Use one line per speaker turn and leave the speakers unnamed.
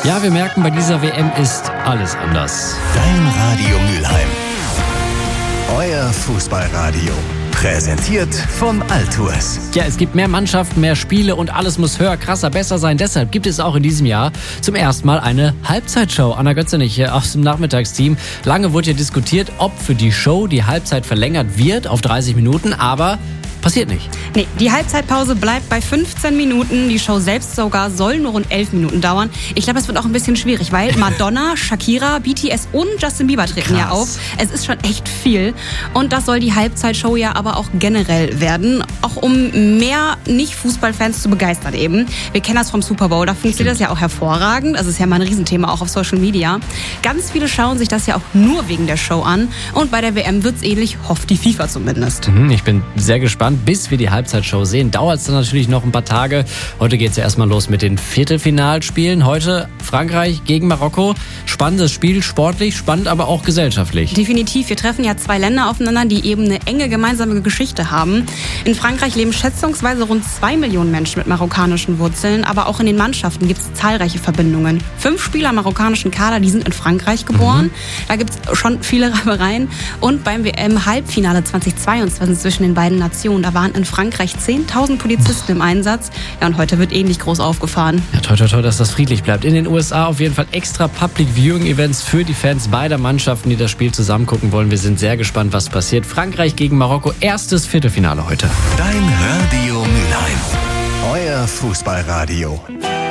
Ja, wir merken, bei dieser WM ist alles anders.
Dein Radio Mülheim. Euer Fußballradio. Präsentiert von Altours.
Ja, es gibt mehr Mannschaften, mehr Spiele und alles muss höher, krasser, besser sein. Deshalb gibt es auch in diesem Jahr zum ersten Mal eine Halbzeitshow. Anna Götzenich aus dem Nachmittagsteam. Lange wurde ja diskutiert, ob für die Show die Halbzeit verlängert wird auf 30 Minuten, aber passiert nicht.
Nee, die Halbzeitpause bleibt bei 15 Minuten. Die Show selbst sogar soll nur rund 11 Minuten dauern. Ich glaube, es wird auch ein bisschen schwierig, weil Madonna, Shakira, BTS und Justin Bieber treten ja auf. Es ist schon echt viel. Und das soll die Halbzeitshow ja aber auch generell werden. Auch um mehr Nicht-Fußballfans zu begeistern eben. Wir kennen das vom Super Bowl, da funktioniert das ja auch hervorragend. Das ist ja mal ein Riesenthema auch auf Social Media. Ganz viele schauen sich das ja auch nur wegen der Show an. Und bei der WM wird's ähnlich, hofft die FIFA zumindest.
Ich bin sehr gespannt. Bis wir die Halbzeitshow sehen, dauert es dann natürlich noch ein paar Tage. Heute geht es ja erstmal los mit den Viertelfinalspielen. Heute Frankreich gegen Marokko. Spannendes Spiel, sportlich, spannend, aber auch gesellschaftlich.
Definitiv. Wir treffen ja zwei Länder aufeinander, die eben eine enge gemeinsame Geschichte haben. In Frankreich leben schätzungsweise rund 2 Millionen Menschen mit marokkanischen Wurzeln, aber auch in den Mannschaften gibt es zahlreiche Verbindungen. 5 Spieler im marokkanischen Kader, die sind in Frankreich geboren. Da gibt es schon viele Reibereien. Und beim WM-Halbfinale 2022 zwischen den beiden Nationen, da waren in Frankreich 10.000 Polizisten im Einsatz. Ja, und heute wird ähnlich groß aufgefahren.
Ja, toi, toi, toi, dass das friedlich bleibt. In den USA auf jeden Fall extra Public Viewing Events für die Fans beider Mannschaften, die das Spiel zusammen gucken wollen. Wir sind sehr gespannt, was passiert. Frankreich gegen Marokko, erstes Viertelfinale heute.
Dein Radio Mülheim. Euer Fußballradio.